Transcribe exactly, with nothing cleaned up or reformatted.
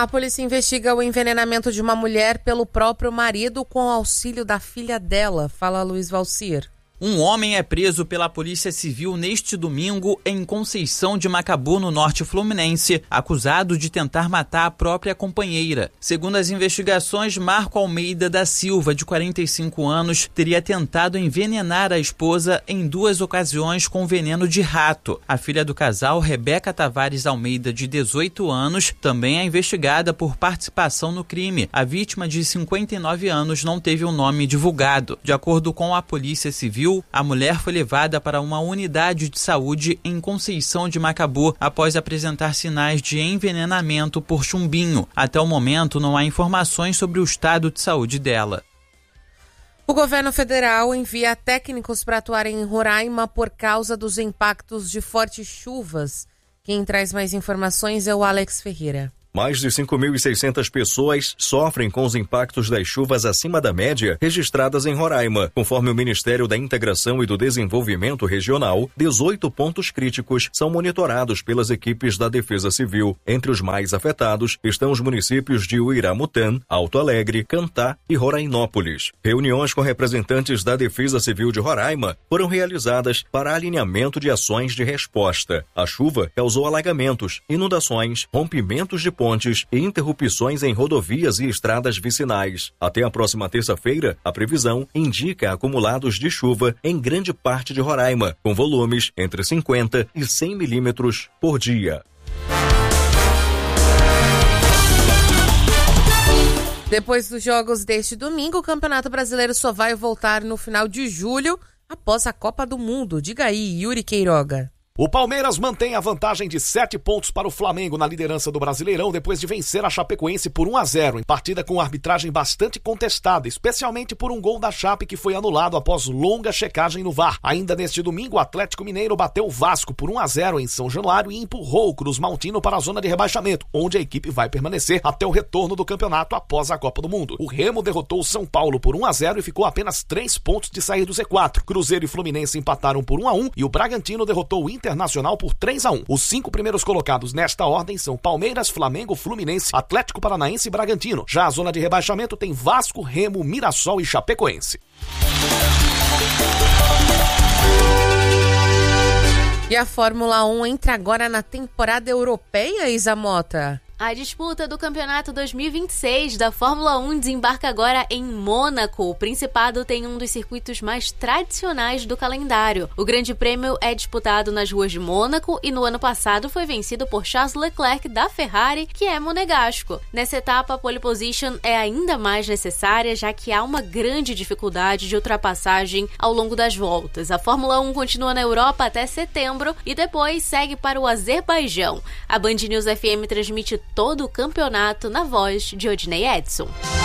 Anápolis investiga o envenenamento de uma mulher pelo próprio marido com auxílio da filha dela. Fala Luiz Valcir. Um homem é preso pela Polícia Civil neste domingo em Conceição de Macabu, no norte fluminense, acusado de tentar matar a própria companheira. Segundo as investigações, Marco Almeida da Silva, de quarenta e cinco anos, teria tentado envenenar a esposa em duas ocasiões com veneno de rato. A filha do casal, Rebeca Tavares Almeida, de dezoito anos, também é investigada por participação no crime. A vítima, de cinquenta e nove anos, não teve o nome divulgado. De acordo com a Polícia Civil, a mulher foi levada para uma unidade de saúde em Conceição de Macabu após apresentar sinais de envenenamento por chumbinho. Até o momento, não há informações sobre o estado de saúde dela. O governo federal envia técnicos para atuarem em Roraima por causa dos impactos de fortes chuvas. Quem traz mais informações é o Alex Ferreira. Mais de cinco mil e seiscentas pessoas sofrem com os impactos das chuvas acima da média registradas em Roraima. Conforme o Ministério da Integração e do Desenvolvimento Regional, dezoito pontos críticos são monitorados pelas equipes da Defesa Civil. Entre os mais afetados estão os municípios de Uiramutã, Alto Alegre, Cantá e Rorainópolis. Reuniões com representantes da Defesa Civil de Roraima foram realizadas para alinhamento de ações de resposta. A chuva causou alagamentos, inundações, rompimentos de pontes e interrupções em rodovias e estradas vicinais. Até a próxima terça-feira, a previsão indica acumulados de chuva em grande parte de Roraima, com volumes entre cinquenta e cem milímetros por dia. Depois dos jogos deste domingo, o Campeonato Brasileiro só vai voltar no final de julho, após a Copa do Mundo. Diga aí, Yuri Queiroga. O Palmeiras mantém a vantagem de sete pontos para o Flamengo na liderança do Brasileirão depois de vencer a Chapecoense por um a zero, em partida com arbitragem bastante contestada, especialmente por um gol da Chape que foi anulado após longa checagem no V A R. Ainda neste domingo, o Atlético Mineiro bateu o Vasco por um a zero em São Januário e empurrou o Cruz Maltino para a zona de rebaixamento, onde a equipe vai permanecer até o retorno do campeonato após a Copa do Mundo. O Remo derrotou o São Paulo por um a zero e ficou a apenas três pontos de sair do Z quatro. Cruzeiro e Fluminense empataram por um a um e o Bragantino derrotou o Inter Internacional por três a um. Os cinco primeiros colocados nesta ordem são Palmeiras, Flamengo, Fluminense, Atlético Paranaense e Bragantino. Já a zona de rebaixamento tem Vasco, Remo, Mirassol e Chapecoense. E a Fórmula um entra agora na temporada europeia, Isa Mota? A disputa do Campeonato dois mil e vinte e seis da Fórmula um desembarca agora em Mônaco. O Principado tem um dos circuitos mais tradicionais do calendário. O Grande Prêmio é disputado nas ruas de Mônaco e no ano passado foi vencido por Charles Leclerc da Ferrari, que é monegasco. Nessa etapa, a pole position é ainda mais necessária, já que há uma grande dificuldade de ultrapassagem ao longo das voltas. A Fórmula um continua na Europa até setembro e depois segue para o Azerbaijão. A Band News F M transmite todo o campeonato na voz de Odinei Edson.